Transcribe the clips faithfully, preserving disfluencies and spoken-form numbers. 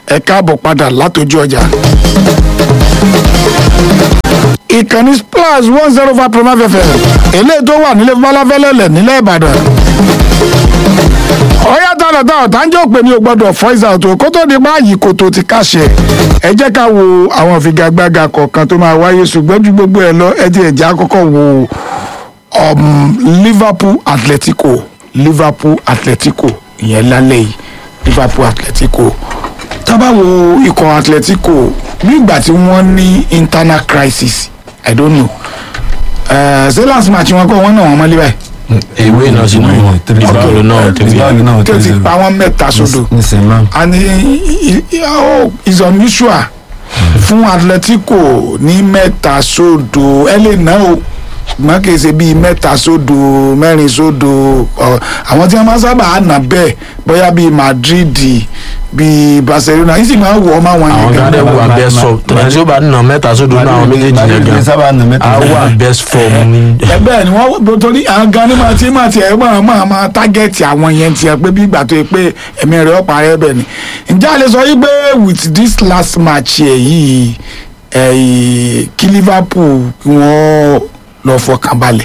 ẹ káàbọ̀ padà látọjú ọjà. ìkànnì splash one zero five point five fm eléyìí tó wà nílé falafẹ́lẹ́lẹ̀ nílẹ̀ ìbàdàn. ọ̀yá tààrà táwọn táǹjọ́ pé ní o gbọ́dọ̀ voice out kó tó di báyìí kò tó ti káṣẹ. ẹ jẹ́ ká wo àwọn ìfigagbága kọ̀ọ̀kan tó máa wáyé ṣùgbọ́n ju gbogbo ẹ lọ ẹ ti ẹ̀jẹ̀ àkọ́kọ́ wo um, Liverpool Atletico Liverpool Atletico ìyẹn lálẹ́ yìí Liverpool Atletico tá bá wo ikọ̀ Atletico nígbà tí wọ́n ní internal crisis I don't know ṣé last match wọn kọ́ wọ́n náà wọ́n mọ́lé báyìí. ìwé náà sì náà ìbáwò náà tẹ̀lé tó ti pa wọ́n mẹ́ta sódò and it's unusual fún Atletico ní mẹ́ta sódò ẹ lè ná o ṣùgbọ́n kì í ṣe bíi mẹ́ta sódò mẹ́rin sódò àwọn tí wọ́n máa sábà nà bẹ́ẹ̀ bóyá bíi Madrid bíi Barcelona yìí sì máa wọ̀ ọ́ máa wọn àwọn gádẹ́ wà best form tẹ̀lé tí ó bá nà mẹ́ta sódò náà àwọn méjèèjì yẹn gan àwọn wà best form ni. ẹgbẹ́ ni wọ́n torí àwọn gan ni máa ti máa tiẹ̀ máa máa máa tágẹ́ẹ̀tì àwọn yẹn tiẹ̀ pé bí ìgbà tó yẹ pé ẹ̀mí rẹ̀ ọ̀pá rẹ̀ bẹ̀ ni. ǹjẹ́ a lè sọ yí pé with this last match ẹ̀ yìí kí Liverpool wọ́n lọ fọkàn balẹ̀.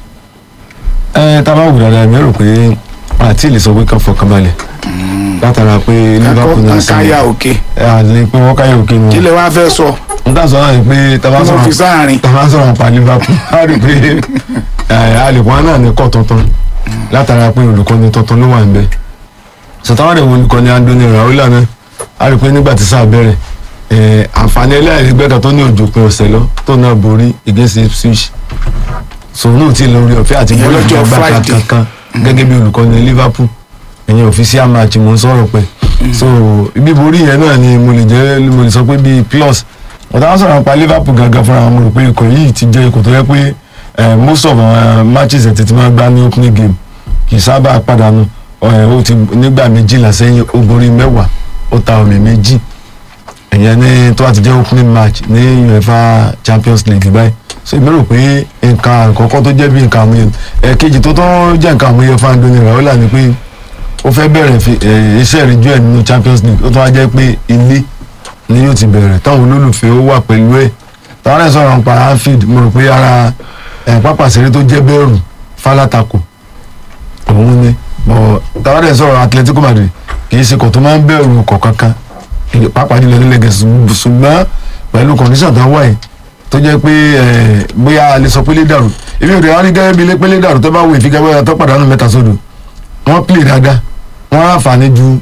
ẹ tá a bá wù dáadáa mi rò pé àti lè sọ pé ká fọkàn balẹ̀ látara pé Liverpool náà sí káyà òkè. ẹ à lè pé wọ́n káyà òkè nù. kí lè wá fẹ́ sọ. n tà sọ náà ni pé tá a bá sọ̀rọ̀ tá a bá sọ̀rọ̀ pa Liverpool a rí pé àlèkùn náà ní kọ́ tuntun látara pé olùkọ́ni tuntun ló wà níbẹ̀. sọ̀tàwọn ẹ̀wọ̀n olùkọ́ni Andoni Raiola náà a rí pé nígbà tí sáà bẹ̀rẹ̀ àǹfààní ẹlẹ́rìígbẹ́ka tó ní òjòpin ọ̀sẹ̀ lọ tó náà borí against Ipswich so náà ti lórí ọ̀fẹ́ àti gbọ́dọ̀ gbàgbà kankan gẹ́gẹ́ bí olùkọ́ni Liverpool ẹ̀yìn official match mo ń sọ̀rọ̀ pẹ̀ so ibi borí yẹn náà ni mo lè jẹ́ mo lè sọ pé bíi plus ọ̀tá wọn sọ̀rọ̀ pa Liverpool gangan fúnra wọn mo rò pé ikọ̀ yìí ti jẹ́ ikọ̀ tó yẹ pé most of our matches ẹ̀ tètè máa gbá ní opening game kì í sábà pàdánù ó ti nígbà méjìlá sẹ́yìn ó borí mẹ́wàá ó ta ọ̀mì méjì ìyẹn ní tó bá ti jẹ́ opening match ní UEFA Champions League báyìí so èmi rò pé nǹkan àkọ́kọ́ tó jẹ́ bí nǹkan àmúyẹ ẹ̀ẹ́kejì tó tó jẹ́ nǹkan àmúyẹ fún Andoni Raiola ni pé ó fẹ́ bẹ̀rẹ̀ iṣẹ́ ìrìnjú ẹ̀ nínú Champions League ó tó wá jẹ́ pé ilé ni yóò ti bẹ̀rẹ̀ táwọn olólùfẹ́ ó wà pẹ̀lú ẹ̀ táwọn ẹ̀ sọ̀rọ̀ nípa Anfield mo rò pé ara pápá ìṣeré tó jẹ́ bẹ́ẹ̀rù fálátakò òun ni táwọn ẹ̀ sọ̀rọ̀ Atletico Madrid kì í ṣe kò tó máa ń bẹ̀rù kọ̀ kankan pàápàá jùlọ nílẹ̀ Gẹ̀ẹ́sì ṣùgbọ́n pẹ̀lú condition tó wà yìí tó jẹ́ pé bóyá a lè sọ pé lè dàrú èmi ò rẹ̀ wá ní gẹ́gẹ́ bí ilé pé lè dàrú tó bá wo ìfigagbága tó pàdánù mẹ́ta sódò wọ́n play dáadáa wọ́n ráǹfààní ju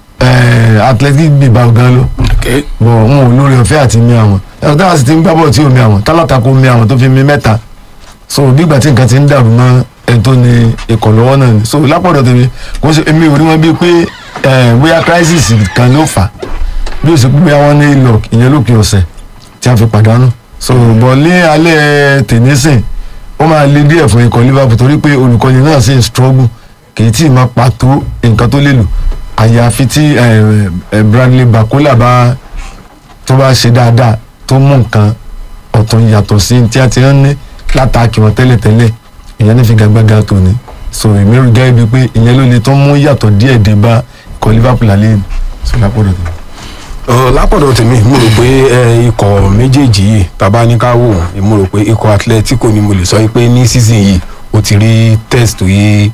Athletic Bilbao gan lọ bọ̀ wọn ò lórí ọ̀fẹ́ àti mi àwọn ẹ̀rọ táwọn sì ti ń gbá bọ̀ tí ò mi àwọn tálátakò mi àwọn tó fi mi mẹ́ta so bígbà tí nǹkan ti ń dàrú mọ́ ẹ̀ tó ní ikọ̀ lọ́wọ́ náà ni so lápọ̀dọ̀ tèmi kò ṣe èmi ò rí wọn bíi pé bóyá crisis kan ló fà bí o sì pé àwọn ní ìlọ ìyẹn lópin ọ̀sẹ̀ tí a fi pàdánù so bọ̀ ní alẹ́ tẹ̀nísìn ó máa le díẹ̀ fún ikọ̀ Liverpool torí pé olùkọ́ni náà sì ń struggle kì í tí ì máa pàtó nǹkan tó lè lò àyàfi tí Bradley Bakola bá tó bá ṣe dáadáa tó mú nǹkan ọ̀tún yàtọ̀ sí tí a ti ń ní látàkì wọn tẹ́lẹ̀tẹ́lẹ̀ ìyẹn ní fi gàgbàgà tó ní so èmi rí gẹ́gẹ́ bíi pé ìyẹn ló lè tó mú yàtọ̀ díẹ̀ dé bá ikọ̀ Liverpool alẹ́ so lápọ̀dọ̀ tó lápọ̀dọ̀ tèmi mo rò pé ikọ̀ méjèèjì yìí tàbá ní ká wò mo rò pé ikọ̀ Atletico ni mo lè sọ pé ní season yìí ó ti rí test yìí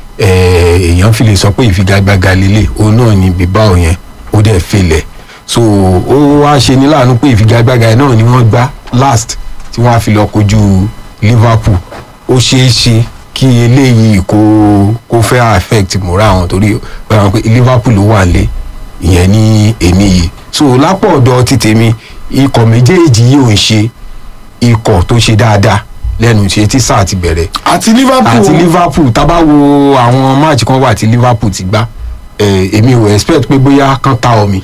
èèyàn fi lè sọ pé ìfigagbága lélẹ̀ òun náà ni Bilbao yẹn ó dẹ̀ fèlẹ̀ so ó wá ṣe ní láàánú pé ìfigagbága náà ni wọ́n gbá last tí wọ́n á fi lọ kojú Liverpool ó ṣeé ṣe kí eléyìí kó kó fẹ́ affect moral àwọn torí wọ́n pé Liverpool ló wà lé ìyẹn ní èmi yìí so lápò ọ̀dọ̀ ti tèmi ikọ̀ méjèèjì yìí ò ń ṣe ikọ̀ tó ṣe dáadáa lẹ́nu ṣe tí sáà ti bẹ̀rẹ̀. àti Liverpool àti Liverpool tá bá wo àwọn máàcì kan wà tí Liverpool ti gbá èmi ò expect pé bóyá kán ta omi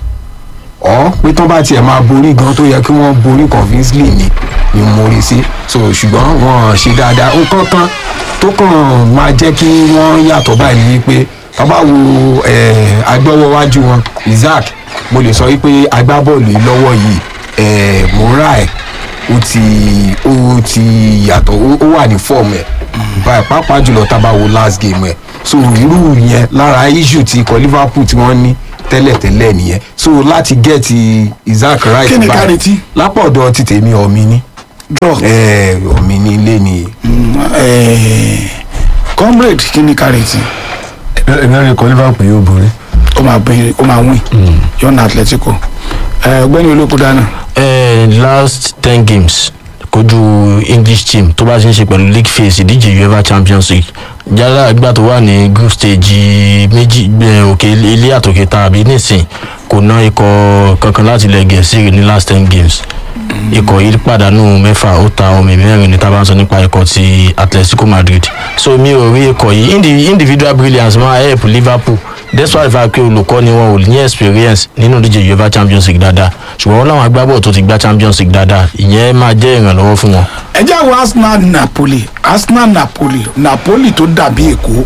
ọ̀ pé tán bá tiẹ̀ máa borí gan tó yẹ kí wọ́n borí convincingly ni ni mo rí sí so ṣùgbọ́n wọ́n ṣe dáadáa nǹkan kan tó kàn máa jẹ́ kí wọ́n yàtọ̀ báyìí ni pé tá bá wo agbọ́wọ́wájú wọn Isaac mo lè sọ wípé agbábọ́ọ̀lù yìí lọ́wọ́ yìí moral ó ti ó ti yàtọ̀ ó wà ní fọ́ọ̀mù ẹ̀ báyìí pàápàá jùlọ tá bá wo last game ẹ̀ so irú yẹn lára issue ti ikọ̀ Liverpool tí wọ́n ní tẹ́lẹ̀tẹ́lẹ̀ nìyẹn so láti get Isaac right kí ni kárìtì lápọ̀dọ̀ ti tèmi ọ̀mí ni draw ọ̀mí ni ilé ni. comrade kí ni kárìtì. ìbéèrè kan Liverpool yóò borí. ó máa bẹ̀rẹ̀ ó máa win yọ̀nà Atletico ọ̀gbẹ́ni Olókùdáná. last ten games kojú English team tó bá ṣe ń ṣe pẹ̀lú league phase ìdíje UEFA Champions League jálá ìgbà tó wà ní group stage méjì òkè ilé àtòkè tàbí nísìn kò ná ikọ̀ kankan láti ilẹ̀ Gẹ̀ẹ́sì ní last ten games ikọ̀ yìí pàdánù mẹ́fà ó ta omi mẹ́rin ní tá bá ń sọ nípa ikọ̀ ti Atletico Madrid so mi ò rí ikọ̀ yìí individual brilliance máa help Liverpool despite fact pé olùkọ́ ni wọn ò ní experience nínú ìdíje UEFA Champions League dáadáa ṣùgbọ́n wọn láwọn agbábọ̀ tó ti gba Champions League dáadáa ìyẹn máa jẹ́ ìrànlọ́wọ́ fún wọn. ẹ jẹ́ àwọn Arsenal Napoli Arsenal Napoli Napoli tó dàbí Èkó.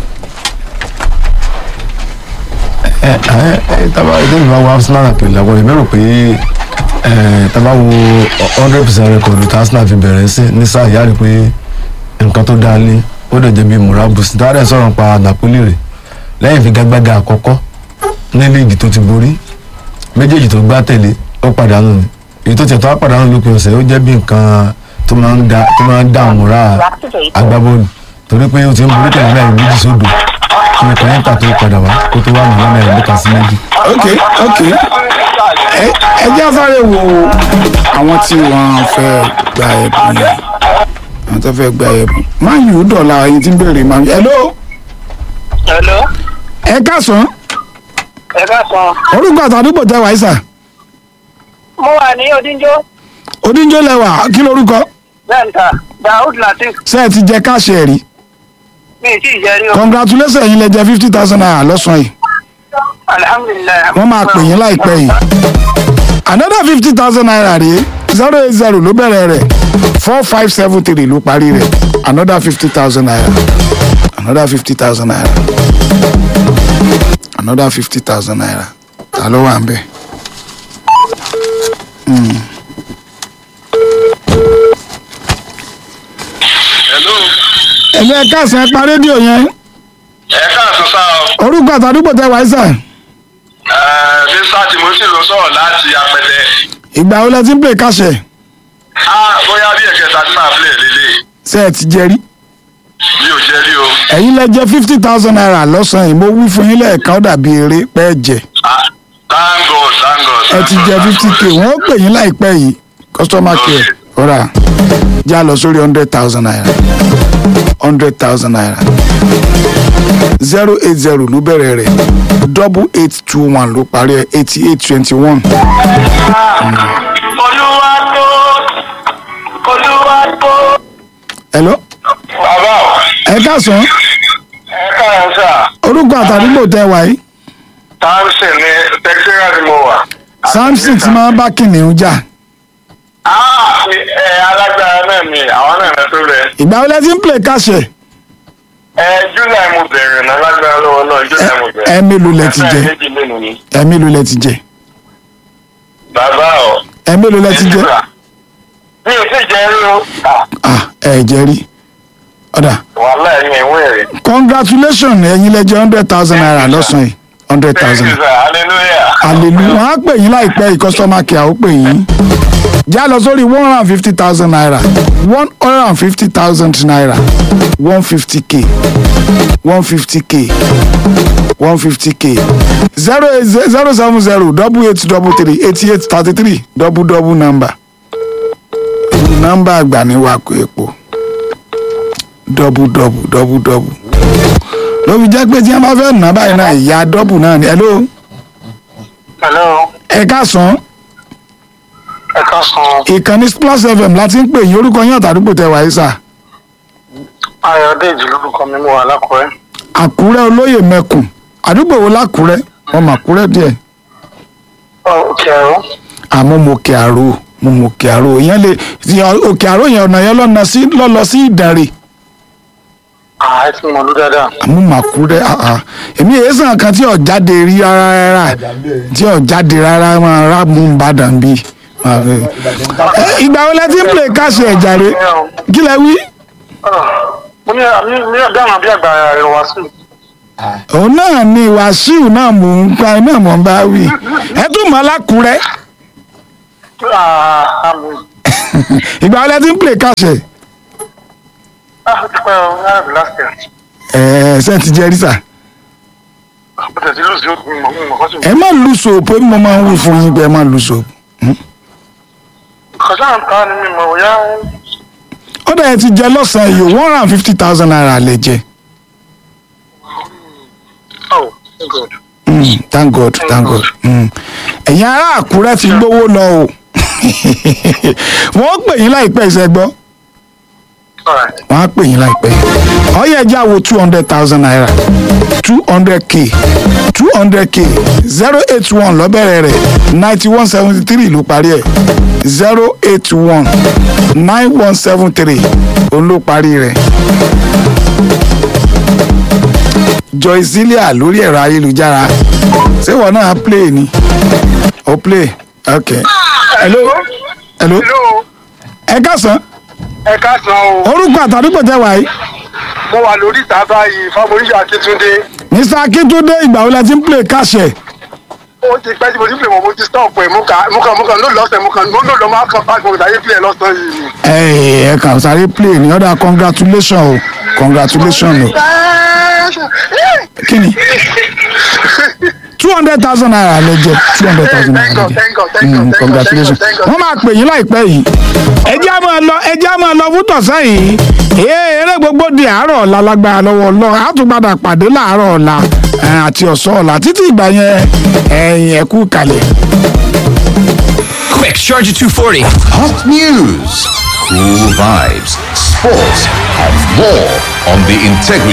ẹ ẹ tábà ètò ìgbà wo Arsenal Napoli làwọn èmi rò pé tábà wo hundred percent record tí Arsenal fi bẹ̀rẹ̀ sí ní sáà yára pé nǹkan tó dáa lé ó dẹ̀ jẹ́ bí murabus táwọn ẹ̀ sọ̀rọ̀ pa Napoli rẹ̀ lẹ́yìn ìfigagbága àkọ́kọ́ ní líìgì tó ti borí méjèèjì tó gbá tẹ̀lé ó pàdánù ni èyí tó tiẹ̀ tó wá pàdánù lópin ọ̀sẹ̀ ó jẹ́ bí nǹkan tó máa ń da tó máa ń dá àmúra agbábọ́ọ̀lù torí pé ó ti ń borí tẹ̀lé mẹ́rin méjì sódò kí ni kọ́yẹ́ńtà tó padà wá kó tó wà ní lọ́nà ẹ̀rọ mẹ́ta sí méjì. ok ok ẹ ẹ jẹ́ sáré wo àwọn tí wọ́n fẹ́ gba ẹ̀bùn yẹn àwọn tó fẹ́ gba ẹ̀bùn máa yù ú dọ̀la ẹyin tí ń béèrè máa yù hello. hello. ẹ káàsán. ẹ káàsán. orúkọ àtàdúgbò tẹ wàá sà. mo wà ní Odinjo. Odinjo lẹwà kí lorúkọ. bẹ́ẹ̀ ta Daoud Latif. ṣé ẹ ti jẹ káàṣì ẹ rí. mi ì tí ì jẹ́ rí o. congratulations yín lẹ jẹ fifty thousand naira lọ́sàn-án yìí. alhamdulilayi. wọ́n máa pè yín láìpẹ́ yìí. another fifty thousand naira rèé zero eight zero ló bẹ̀rẹ̀ rẹ̀ four five seven three ló parí rẹ̀ another fifty thousand naira another fifty thousand naira another fifty thousand naira ta ló wà ń bẹ̀. hello. ẹ̀lẹ́ ẹ̀ka àṣà ẹ̀ pa rédíò yẹn. ẹ káàsán sá o. orúkọ àtàdúgbò tẹ wáyé sà. ṣé sáà Timothy ló sọ̀rọ̀ láti Apẹtẹ. ìgbà wo lẹ ti ń pè káṣẹ. a bóyá bí ẹ̀kẹta tí màá play lélẹ̀. ṣé ẹ ti jẹ rí. mi ò jẹ́ rí o. ẹ̀yin lẹ jẹ fifty thousand naira lọ́sàn-án yìí mo wí fún yín lẹ́ẹ̀kan ó dàbí eré pẹ́ẹ́ jẹ. Ah, thank God thank God. ẹ ti jẹ fifty k wọ́n ó pè yín láìpẹ́ yìí customer care ọ̀rà já lọ sórí hundred thousand naira hundred thousand naira zero eight zero ló bẹ̀rẹ̀ rẹ̀ double eight two one ló parí ẹ̀ eighty eight twenty one. olúwa tó olúwa tó. hello. bàbá o. ẹ káàsán. ẹ káàsán sá. orúkọ àtàdúgbò tẹ wáyé. Samson ní texera ni mo wà. Samson ti máa ń bá kìnìún jà. ah ẹ alágbára náà mi àwọn náà lọ tó rẹ. ìgbà wo lẹ ti ń play káṣẹ. ẹ July mo bẹ̀rẹ̀ náà lágbára lọ́wọ́ náà July mo bẹ̀rẹ̀. ẹ mélòó lẹ ti jẹ. méjì lónìí ni. ẹ mélòó lẹ ti jẹ. bàbá o. ẹ mélòó lẹ ti jẹ. mi ò tí ì jẹ́ rí o. ah ẹ jẹ rí. ọ̀dà wàhálà ẹ̀yìn ìwé rẹ̀. congratulations ẹ̀yin lẹ jẹ hundred thousand naira lọ́sàn-án yìí hundred thousand. hallelujah. hallelujah wọn á pè yín láìpẹ́ yìí customer care ó pè yín. já lọ sórí one hundred and fifty thousand naira one hundred and fifty thousand naira one fifty k one fifty k one fifty k zero eight zero seven zero double eight double three eighty eight thirty three double double number nọ́mbà àgbà ní wàkó epo double double double double ló fi jẹ́ pé tí wọ́n bá fẹ́ nà báyìí náà ìyá double náà ni hello. hello. ẹ káàsán. ẹ káàsán. ìkànnì Splash F M láti ń pè yín orúkọ yín àtàdúgbò tẹ wáyé sà. Ayọ̀dèjì lórúkọ mi mo wà lákùrẹ́. Àkúrẹ́ olóyè mẹ́kùn àdúgbò wo lákùrẹ́ ọmọ Àkúrẹ́ díẹ̀. òkè àró. àmọ́ mo kè àrò mo mo kè àrò ìyẹn lè òkè àrò yẹn ọ̀nà yẹn lọ́nà sí lọ́lọ́ sí Ìdànrè. àá ti mọ̀ lú dáadáa. àmọ́ mo Àkúrẹ́ èmi èyí sàn kan tí ò jáde rí rárá rárá tí ò jáde rárá máa rà mú Ìbàdàn bí. ìgbà wo lẹ ti ń play káṣí ẹ̀jàre kí lẹ wí. mo ní mi ò dáhùn bí àgbà rẹ̀ wá sí. òun náà ni Wàsíù náà mò ń pa náà mò ń bá wí ẹ tún mọ̀ lákùrẹ́ Ah, àmì. ìgbà wọlé tí ń play káṣẹ Ah, ó ti pẹ́ o, láì bí last year. ẹ ṣe ti jẹ rísà Mo tẹ̀sí lóṣù yóò mọ̀ mọ̀ mọ̀ kọ́sùn. ẹ má lu soap mo máa ń wí fún yín pé ẹ má lu soap Kọ̀sán àǹtá ni mi mọ̀ bóyá. ó dẹ̀ ẹ ti jẹ lọ́sàn-án yìí one hundred and fifty thousand naira lè jẹ. Oh, thank God. Mm, thank God thank God Mm. ẹ̀yin ará Àkúrẹ́ ti gbówó lọ o wọ́n pè yín láìpẹ́ ìṣẹ́gbọ́ All right. wọ́n á pè yín láìpẹ́ ọ̀yẹ́ ẹja wo two hundred thousand naira two hundred k two hundred k zero eight one lọ́bẹ̀rẹ̀ rẹ̀ ninety one seventy three ló parí ẹ̀ zero eight one nine one seven three òun ló parí rẹ̀. Joycelia lórí ẹ̀rọ ayélujára ṣé wọn náà play ni ó play ok hello hello Hello, ẹ káàsán ẹ káàsán o. orúkọ àtàdúgbò tẹ wáyé Mo wà lórí ìta báyìí Fáboríṣà Akíntúndé. Mr. Akíntúndé ìgbà wo la ti ń play káṣẹ Ó ti pẹ́ tí mo ti pè mọ́, mo ti stop ẹ̀, mo kà mo kàn mo kàn ló lọ́sẹ̀ mo kàn ló lọ́ máa kàn fáṣọ ìdáyé pílẹ̀ lọ́sàn yìí ni. ẹ ẹ kàn sáré play ní ọ̀dà congratulation o congratulation o kí ni two hundred thousand naira lè jẹ two hundred thousand naira lè jẹ Thank God, thank God, Mm, thank God, congratulations thank God. wọ́n máa pè yín láìpẹ́ yìí ẹ jẹ́ á máa lọ ẹ jẹ́ á máa lọ fún tọ̀sán yìí ee eré gbogbo di àárọ̀ ọ̀la lágbára lọ́wọ́ ọlọ́run á tún padà pàdé láàárọ̀ ọ̀la eh, àti ọ̀sán ọ̀la títí ìgbà yẹn ẹ̀yìn ẹ̀kú kalẹ̀. Quick, Charger two forty. Hot news, cool vibes, sports, and more on the Integrity